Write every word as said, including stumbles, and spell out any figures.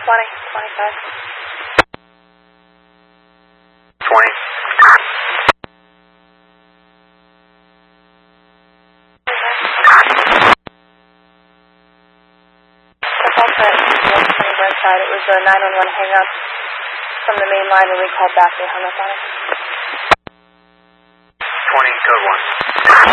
twenty, twenty-five. twenty. Side. It was a nine one one hang up from the main line when we called back. They hung up on us. twenty, code one.